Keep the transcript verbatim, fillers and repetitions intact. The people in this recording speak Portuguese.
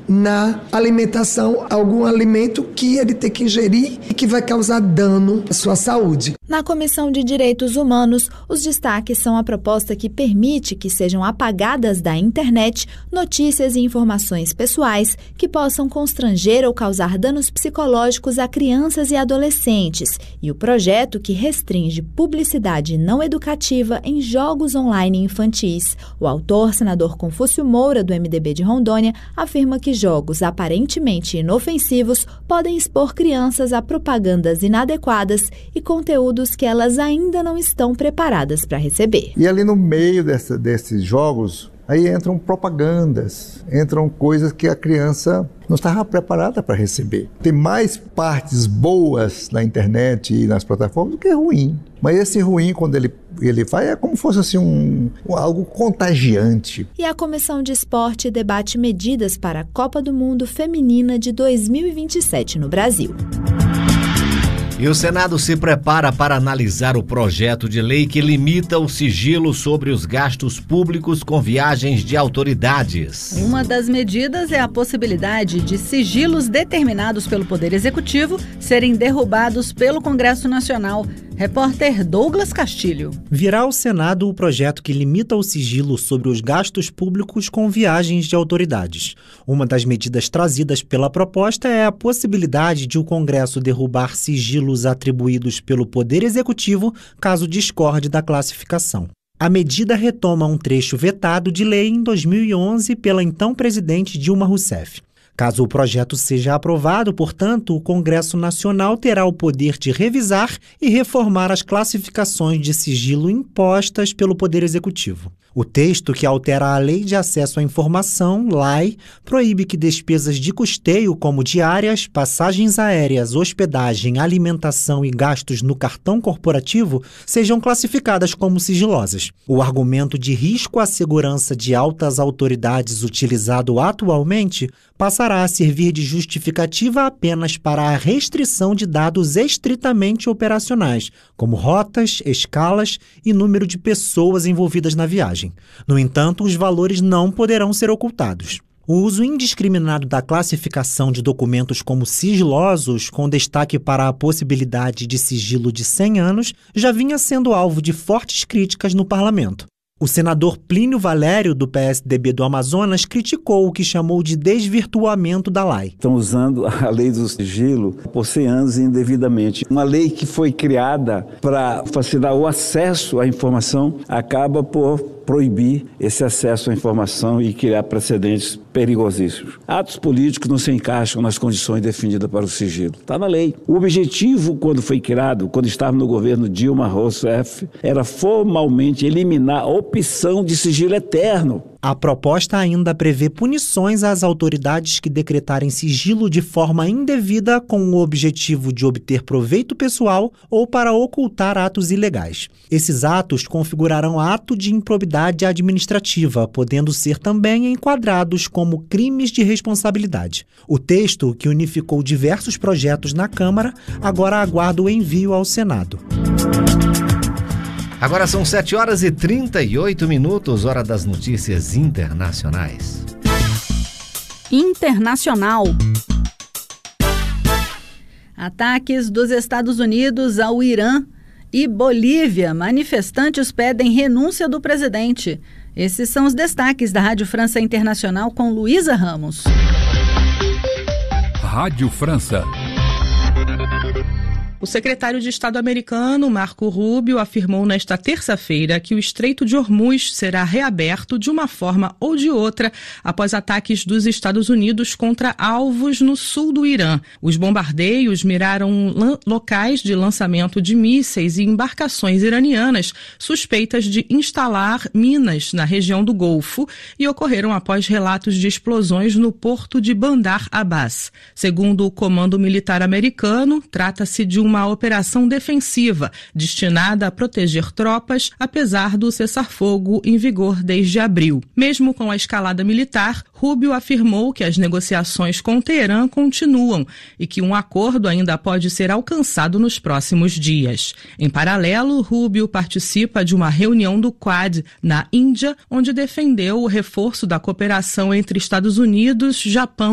na alimentação algum alimento que ele tem que ingerir e que vai causar dano à sua saúde. Na Comissão de Direitos Humanos, os destaques são a proposta que permite que sejam apagadas da internet notícias e informações pessoais que possam constranger ou causar danos psicológicos a crianças e adolescentes, e o projeto que restringe publicidade não educativa em jogos online infantis. O autor, senador Confúcio Moura, do M D B de Rondônia, afirma que jogos aparentemente inofensivos podem expor crianças a propagandas inadequadas e conteúdos que elas ainda não estão preparadas para receber. E ali no meio dessa, desses jogos, aí entram propagandas, entram coisas que a criança não estava preparada para receber. Tem mais partes boas na internet e nas plataformas do que ruim. Mas esse ruim, quando ele, ele faz, é como se fosse assim, um, um, algo contagiante. E a Comissão de Esporte debate medidas para a Copa do Mundo Feminina de dois mil e vinte e sete no Brasil. E o Senado se prepara para analisar o projeto de lei que limita o sigilo sobre os gastos públicos com viagens de autoridades. Uma das medidas é a possibilidade de sigilos determinados pelo Poder Executivo serem derrubados pelo Congresso Nacional. Repórter Douglas Castilho. Virá ao Senado o projeto que limita o sigilo sobre os gastos públicos com viagens de autoridades. Uma das medidas trazidas pela proposta é a possibilidade de o Congresso derrubar sigilos atribuídos pelo Poder Executivo caso discorde da classificação. A medida retoma um trecho vetado de lei em dois mil e onze pela então presidente Dilma Rousseff. Caso o projeto seja aprovado, portanto, o Congresso Nacional terá o poder de revisar e reformar as classificações de sigilo impostas pelo Poder Executivo. O texto, que altera a Lei de Acesso à Informação, L A I, proíbe que despesas de custeio como diárias, passagens aéreas, hospedagem, alimentação e gastos no cartão corporativo sejam classificadas como sigilosas. O argumento de risco à segurança de altas autoridades utilizado atualmente passará a servir de justificativa apenas para a restrição de dados estritamente operacionais, como rotas, escalas e número de pessoas envolvidas na viagem. No entanto, os valores não poderão ser ocultados. O uso indiscriminado da classificação de documentos como sigilosos, com destaque para a possibilidade de sigilo de cem anos, já vinha sendo alvo de fortes críticas no parlamento. O senador Plínio Valério, do P S D B do Amazonas, criticou o que chamou de desvirtuamento da L A I. Estão usando a lei do sigilo por cem anos indevidamente. Uma lei que foi criada para facilitar o acesso à informação acaba por proibir esse acesso à informação e criar precedentes perigosíssimos. Atos políticos não se encaixam nas condições definidas para o sigilo. Está na lei. O objetivo, quando foi criado, quando estava no governo Dilma Rousseff, era formalmente eliminar a opção de sigilo eterno. A proposta ainda prevê punições às autoridades que decretarem sigilo de forma indevida com o objetivo de obter proveito pessoal ou para ocultar atos ilegais. Esses atos configurarão ato de improbidade administrativa, podendo ser também enquadrados como crimes de responsabilidade. O texto, que unificou diversos projetos na Câmara, agora aguarda o envio ao Senado. Agora são sete horas e trinta e oito minutos, hora das notícias internacionais. Internacional. Ataques dos Estados Unidos ao Irã e Bolívia. Manifestantes pedem renúncia do presidente. Esses são os destaques da Rádio França Internacional com Luísa Ramos. Rádio França. O secretário de Estado americano, Marco Rubio, afirmou nesta terça-feira que o Estreito de Hormuz será reaberto de uma forma ou de outra após ataques dos Estados Unidos contra alvos no sul do Irã. Os bombardeios miraram locais de lançamento de mísseis e embarcações iranianas suspeitas de instalar minas na região do Golfo e ocorreram após relatos de explosões no porto de Bandar Abbas. Segundo o Comando Militar americano, trata-se de uma uma operação defensiva destinada a proteger tropas, apesar do cessar-fogo em vigor desde abril. Mesmo com a escalada militar, Rubio afirmou que as negociações com Teherã continuam e que um acordo ainda pode ser alcançado nos próximos dias. Em paralelo, Rubio participa de uma reunião do Quad na Índia, onde defendeu o reforço da cooperação entre Estados Unidos, Japão